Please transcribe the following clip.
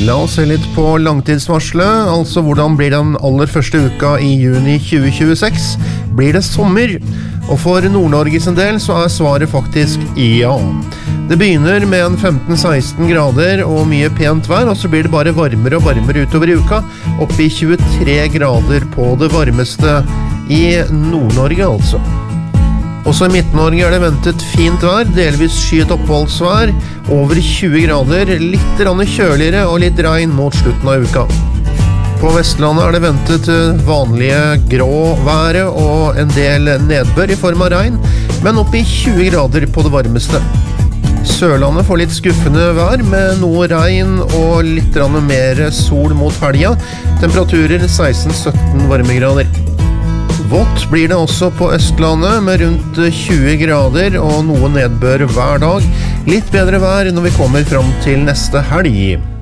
La oss se litt på langtidsvarselet, altså hvordan blir den aller første uka i juni 2026? Blir det sommer? Og for Nord-Norge sin del så svaret faktisk ja. Det begynner med en 15-16 grader og mye pent vær, og så blir det bare varmere og varmere utover i uka, opp i 23 grader på det varmeste i Nord-Norge altså. Også i Midt-Norge det ventet fint vær, delvis skyet oppholdsvær, over 20 grader, litt kjøligere og litt regn mot slutten av uka. På Vestlandet det ventet vanlige grå været og en del nedbør i form av regn, men opp i 20 grader på det varmeste. Sørlandet får litt skuffende vær med noe regn og litt mer sol mot helga, temperaturer 16-17 varmegrader. Vått blir det også på Østlandet med rundt 20 grader og noe nedbør hver dag. Litt bedre vær når vi kommer fram til neste helg.